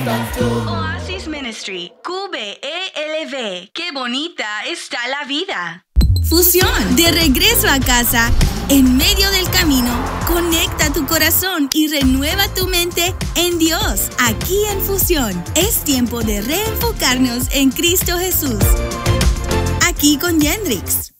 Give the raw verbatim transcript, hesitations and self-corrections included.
Oasis Ministry, Q B E L V. ¡Qué bonita está la vida! Fusión, de regreso a casa, en medio del camino, conecta tu corazón y renueva tu mente en Dios. Aquí en Fusión, es tiempo de reenfocarnos en Cristo Jesús. Aquí con Yendrix.